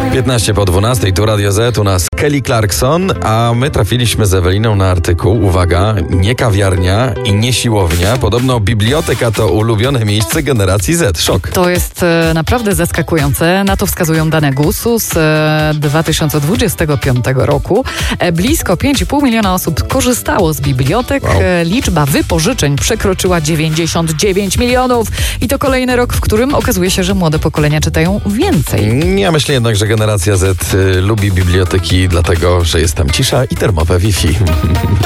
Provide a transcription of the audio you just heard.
15 po 12, tu Radio Z, u nas Kelly Clarkson, a my trafiliśmy z Eweliną na artykuł, uwaga, nie kawiarnia i nie siłownia. Podobno biblioteka to ulubione miejsce generacji Z. Szok. To jest naprawdę zaskakujące. Na to wskazują dane GUS-u z 2025 roku. Blisko 5,5 miliona osób korzystało z bibliotek. Wow. Liczba wypożyczeń przekroczyła 99 milionów. I to kolejny rok, w którym okazuje się, że młode pokolenia czytają więcej. Ja myślę jednak, że generacja Z lubi biblioteki dlatego, że jest tam cisza i darmowe Wi-Fi.